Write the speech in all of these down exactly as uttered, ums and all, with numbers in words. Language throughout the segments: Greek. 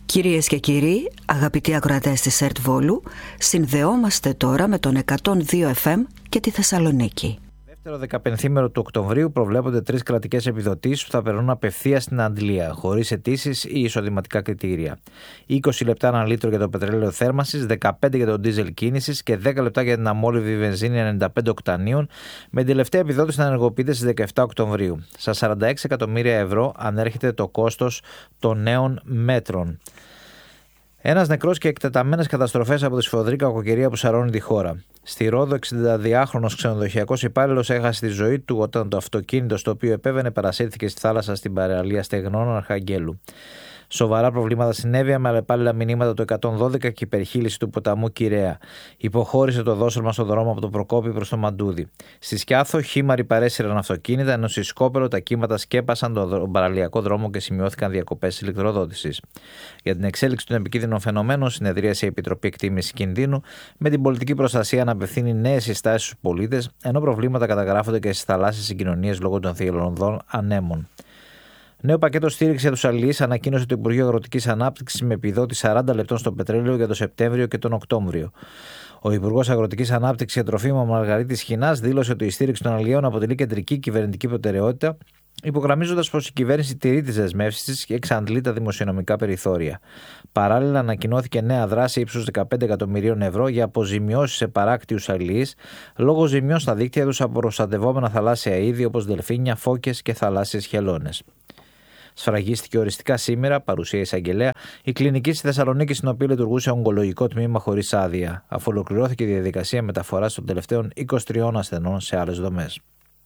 Κυρίες και κύριοι, αγαπητοί ακροατές της ΕΡΤ Βόλου, συνδεόμαστε τώρα με τον εκατόν δύο εφ εμ και τη Θεσσαλονίκη. Δεύτερο δεκαπενθήμερο του Οκτωβρίου προβλέπονται τρεις κρατικές επιδοτήσεις που θα περνούν απευθείας στην αντλία, χωρίς αιτήσεις ή εισοδηματικά κριτήρια. είκοσι λεπτά ένα λίτρο για το πετρέλαιο θέρμανσης, δεκαπέντε για το ντίζελ κίνησης και δέκα λεπτά για την αμόλυβη βενζίνη ενενήντα πέντε οκτανίων, με την τελευταία επιδότηση να ενεργοποιείται στις δεκαεπτά Οκτωβρίου. Στα σαράντα έξι εκατομμύρια ευρώ ανέρχεται το κόστος των νέων μέτρων. Ένας νεκρός και εκτεταμένες καταστροφές από τη σφοδρή κακοκαιρία που σαρώνει τη χώρα. Στη Ρόδο, εξηνταδυάχρονος ξενοδοχειακός υπάλληλος έχασε τη ζωή του όταν το αυτοκίνητο στο οποίο επέβαινε παρασύρθηκε στη θάλασσα στην παραλία Στεγνών Αρχαγγέλου. Σοβαρά προβλήματα συνέβησαν με αλλεπάλληλα μηνύματα του εκατόν δώδεκα και υπερχείληση του ποταμού Κυραία. Υποχώρησε το δόσολμα στον δρόμο από το Προκόπη προς το Μαντούδι. Στη Σκιάθο, χήμαροι παρέσυραν αυτοκίνητα, ενώ στη Σκόπελο τα κύματα σκέπασαν τον παραλιακό δρόμο και σημειώθηκαν διακοπές ηλεκτροδότησης. Για την εξέλιξη των επικίνδυνων φαινομένων, συνεδρίασε η Επιτροπή Εκτίμησης Κινδύνου, με την πολιτική προστασία να απευθύνει νέες συστάσεις στους πολίτες, ενώ προβλήματα καταγράφονται και στις θαλάσσιες συγκοινωνίες λόγω των θηελονδών ανέμων. Νέο πακέτο στήριξη για τους αλληλείς ανακοίνωσε το Υπουργείο Αγροτικής Ανάπτυξης με επιδότηση σαράντα λεπτών στο πετρέλαιο για τον Σεπτέμβριο και τον Οκτώβριο. Ο Υπουργός Αγροτικής Ανάπτυξης και Τροφίμων Μαργαρίτης Χινάς δήλωσε ότι η στήριξη των αλλιέων αποτελεί κεντρική κυβερνητική προτεραιότητα, υπογραμμίζοντας πως η κυβέρνηση τηρεί τις δεσμεύσεις της και εξαντλεί τα δημοσιονομικά περιθώρια. Παράλληλα, ανακοινώθηκε νέα δράση ύψους δεκαπέντε εκατομμυρίων ευρώ για αποζημιώσεις σε παράκτιους αλληλείς λόγω ζημιών στα δίκτυα τους από προστατευόμενα θαλάσσια είδη όπως δελφίνια, φώκες και θαλάσσιες χελώνες. Σφραγίστηκε οριστικά σήμερα, παρουσία εισαγγελέα, η κλινική στη Θεσσαλονίκη στην οποία λειτουργούσε ογκολογικό τμήμα χωρίς άδεια, αφού ολοκληρώθηκε η διαδικασία μεταφοράς των τελευταίων είκοσι τριών ασθενών σε άλλες δομές.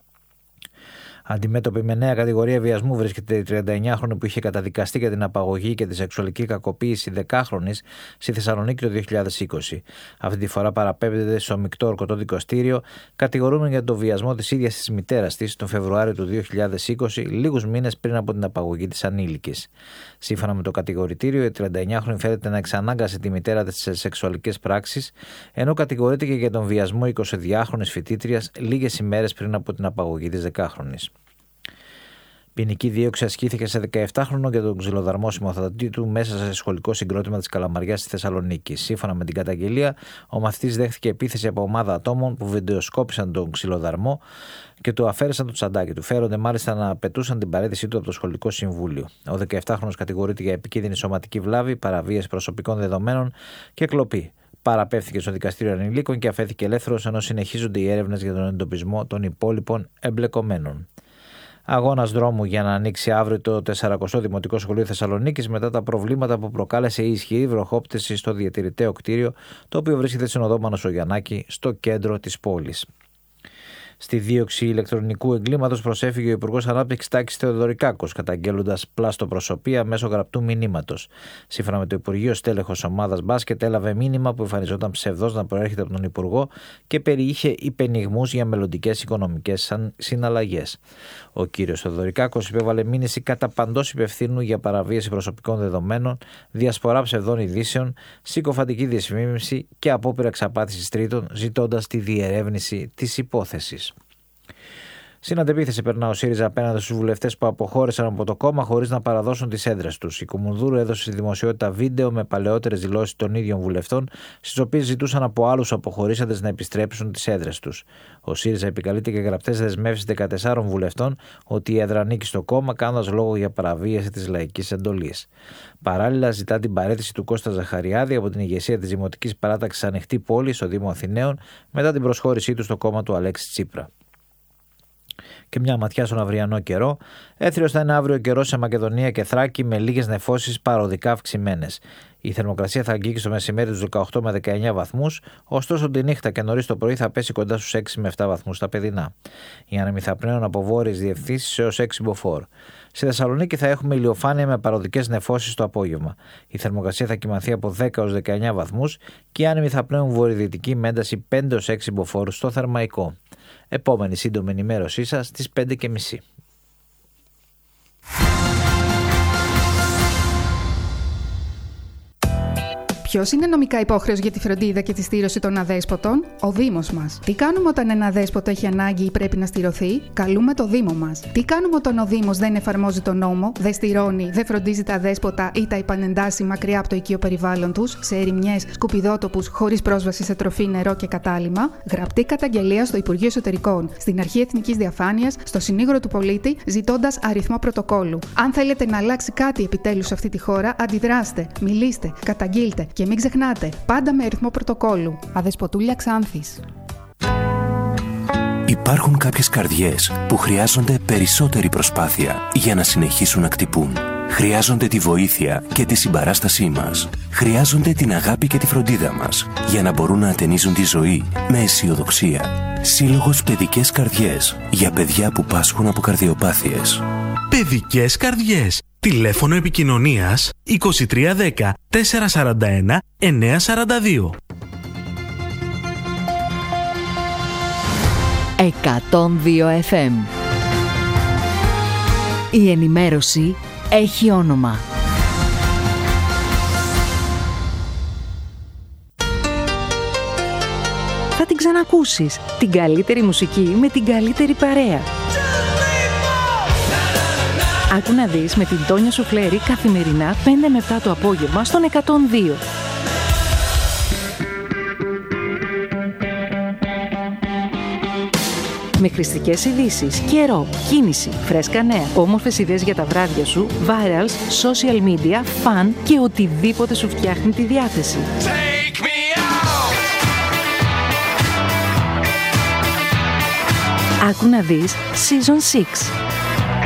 Αντιμέτωπη με νέα κατηγορία βιασμού βρίσκεται η τριανταεννιάχρονη που είχε καταδικαστεί για την απαγωγή και τη σεξουαλική κακοποίηση δεκάχρονης στη Θεσσαλονίκη το δύο χιλιάδες είκοσι. Αυτή τη φορά παραπέμπεται στο μεικτό ορκωτό δικαστήριο, κατηγορούμενη για τον βιασμό της ίδιας της μητέρας της τον Φεβρουάριο του δύο χιλιάδες είκοσι, λίγους μήνες πριν από την απαγωγή της ανήλικης. Σύμφωνα με το κατηγορητήριο, η τριανταεννιάχρονη φαίνεται να εξανάγκασε τη μητέρα της σε σεξουαλικές πράξεις, ενώ κατηγορείται και για τον βιασμό εικοσιδυάχρονης φοιτήτριας λίγες ημέρες πριν από την απαγωγή της δεκάχρονης. Ποινική δίωξη ασκήθηκε σε δεκαεπτάχρονο για τον ξυλοδαρμό συμμαθητή του μέσα σε σχολικό συγκρότημα της Καλαμαριάς στη Θεσσαλονίκη. Σύμφωνα με την καταγγελία, ο μαθητής δέχθηκε επίθεση από ομάδα ατόμων που βιντεοσκόπησαν τον ξυλοδαρμό και του αφαίρεσαν το τσαντάκι του. Φέρονται μάλιστα να απαιτούσαν την παραίτησή του από το σχολικό συμβούλιο. Ο δεκαεπτάχρονος κατηγορείται για επικίνδυνη σωματική βλάβη, παραβίαση προσωπικών δεδομένων και κλοπή. Παραπέμφθηκε στο δικαστήριο ανηλίκων και αφέθηκε ελεύθερος, ενώ συνεχίζονται οι έρευνες για τον εντοπισμό των υπόλοιπων εμπλεκομένων. Αγώνας δρόμου για να ανοίξει αύριο το τεσσαρακοστό Δημοτικό Σχολείο Θεσσαλονίκης μετά τα προβλήματα που προκάλεσε η ισχυρή βροχόπτωση στο διατηρηταίο κτίριο, το οποίο βρίσκεται στην οδό Μανωσογιαννάκη, στο κέντρο της πόλης. Στη δίωξη ηλεκτρονικού εγκλήματος προσέφυγε ο Υπουργός Ανάπτυξης Τάκης Θεοδωρικάκος, καταγγέλλοντας πλαστοπροσωπία μέσω γραπτού μηνύματος. Σύμφωνα με το Υπουργείο, στέλεχος ομάδας μπάσκετ έλαβε μήνυμα που εμφανιζόταν ψευδός να προέρχεται από τον Υπουργό και περιείχε υπενιγμούς για μελλοντικές οικονομικές συναλλαγές. Ο κύριος Θεοδωρικάκος υπέβαλε μήνυση κατά παντός υπευθύνου για παραβίαση προσωπικών δεδομένων, διασπορά ψευδών ειδήσεων, συκοφαντική δυσφήμιση και απόπειρα εξαπάτησης τρίτων, ζητώντας τη διερεύνηση της υπόθεσης. Συναντεπίθεση περνά ο ΣΥΡΙΖΑ απέναντι στους βουλευτές που αποχώρησαν από το κόμμα χωρίς να παραδώσουν τις έδρες τους. Η Κουμουνδούρου έδωσε στη δημοσιότητα βίντεο με παλαιότερες δηλώσεις των ίδιων βουλευτών, στις οποίες ζητούσαν από άλλους αποχωρήσαντες να επιστρέψουν τις έδρες τους. Ο ΣΥΡΙΖΑ επικαλείται και γραπτές δεσμεύσεις δεκατεσσάρων βουλευτών ότι η έδρα ανήκει στο κόμμα, κάνοντας λόγο για παραβίαση της λαϊκής εντολής. Παράλληλα, ζητά την παραίτηση του Κώστα Ζαχαριάδη από την ηγεσία της Δημοτικής Παράταξης Ανοιχτή Πόλη στο Δήμο Αθηναίων μετά την προσχώρησή του στο κόμμα του Αλέξη Τσίπρα. Και μια ματιά στον αυριανό καιρό. Έθριος θα είναι αύριο καιρός σε Μακεδονία και Θράκη με λίγες νεφώσεις παροδικά αυξημένες. Η θερμοκρασία θα αγγίξει στο μεσημέρι τους δεκαοκτώ με δεκαεννιά βαθμούς, ωστόσο τη νύχτα και νωρίς το πρωί θα πέσει κοντά στους έξι με επτά βαθμούς τα παιδινά. Οι άνεμοι θα πνέουν από βόρειες διευθύνσεις έως έξι μποφόρ. Στη Θεσσαλονίκη θα έχουμε ηλιοφάνεια με παροδικές νεφώσεις το απόγευμα. Η θερμοκρασία θα κυμανθεί από δέκα έως δεκαεννιά βαθμούς και οι άνεμοι θα πνέουν βορειοδυτική με ένταση πέντε έως έξι μποφόρ στο Θερμαϊκό. Επόμενη σύντομη ενημέρωσή σας στις πέντε και μισή. Ποιος είναι νομικά υπόχρεος για τη φροντίδα και τη στήρωση των αδέσποτων? Ο Δήμος μας. Τι κάνουμε όταν ένα αδέσποτο έχει ανάγκη ή πρέπει να στηρωθεί? Καλούμε το Δήμο μας. Τι κάνουμε όταν ο Δήμος δεν εφαρμόζει τον νόμο, δεν στηρώνει, δεν φροντίζει τα αδέσποτα ή τα επανεντάσσει μακριά από το οικείο περιβάλλον τους, σε ερημιές, σκουπιδότοπους, χωρίς πρόσβαση σε τροφή, νερό και κατάλυμμα? Γραπτή καταγγελία στο Υπουργείο Εσωτερικών, στην Αρχή Εθνικής Διαφάνειας, στο Συνήγορο του Πολίτη, ζητώντας αριθμό πρωτοκόλλου. Αν θέλετε να αλλάξει κάτι επιτέλους σε αυτή τη χώρα, αντιδράστε, μιλήστε, καταγγείλτε και μην ξεχνάτε, πάντα με αριθμό πρωτοκόλλου. Αδεσποτούλια Ξάνθης. Υπάρχουν κάποιες καρδιές που χρειάζονται περισσότερη προσπάθεια για να συνεχίσουν να χτυπούν. Χρειάζονται τη βοήθεια και τη συμπαράστασή μας. Χρειάζονται την αγάπη και τη φροντίδα μας για να μπορούν να ατενίζουν τη ζωή με αισιοδοξία. Σύλλογος Παιδικές Καρδιές για παιδιά που πάσχουν από καρδιοπάθειες. Παιδικές Καρδιές. Τηλέφωνο επικοινωνίας είκοσι τρία δέκα τετρακόσια σαράντα ένα εννιακόσια σαράντα δύο. εκατόν δύο εφ εμ. Η ενημέρωση έχει όνομα. Θα την ξανακούσεις. Την καλύτερη μουσική με την καλύτερη παρέα. Άκου να δεις με την Τόνια Σουφλέρη καθημερινά πέντε με επτά το απόγευμα στον εκατόν δύο. Με χρηστικές ειδήσεις, καιρό, κίνηση, φρέσκα νέα, όμορφες ιδέες για τα βράδια σου, virals, social media, fun και οτιδήποτε σου φτιάχνει τη διάθεση. Άκου να δεις Season έξι.